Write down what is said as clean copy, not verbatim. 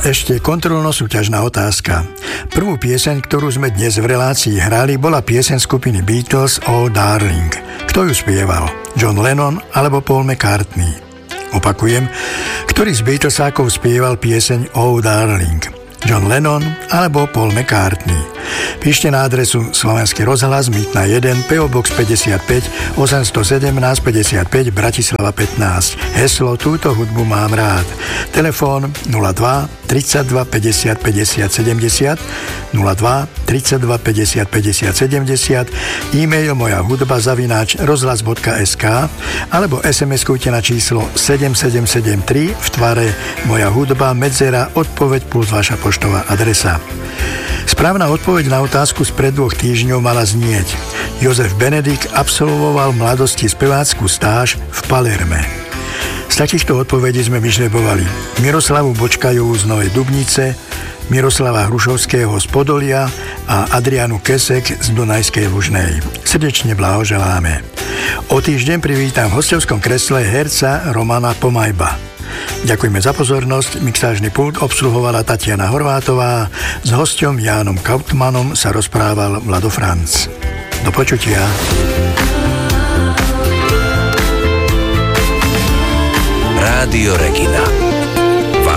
Ešte kontrolno-súťažná otázka. Prvú pieseň, ktorú sme dnes v relácii hrali, bola pieseň skupiny Beatles Oh Darling. Kto ju spieval? John Lennon alebo Paul McCartney? Opakujem, ktorý z Beatlesákov spieval pieseň Oh Darling? John Lennon alebo Paul McCartney? Píšte na adresu Slovenský rozhlas Mýtna 1 PO Box 55 817 55 Bratislava 15. Heslo Túto hudbu mám rád. Telefón 02 32 50 50 70 02 32 50 50 70, e-mail moja hudba @ rozhlas.sk alebo SMS-kujte na číslo 7773 v tvare Moja hudba medzera odpoveď plus vaša poštová adresa. Správna odpoveď na otázku spred 2 týždňov mala znieť: Jozef Benedikt absolvoval v mladosti spevácku stáž v Palerme. Z takýchto odpovedí sme vyžrebovali Miroslavu Bočkajovú z Novej Dubnice, Miroslava Hrušovského z Podolia a Adrianu Kesek z Dunajskej Lužnej. Srdečne blahoželáme. O týždeň privítam v hostovskom kresle herca Romana Pomajba. Ďakujeme za pozornosť. Mixážny pult obsluhovala Tatiana Horvátová. S hosťom Jánom Kautmanom sa rozprával Vlado Franc. Do počutia. Rádio Regina.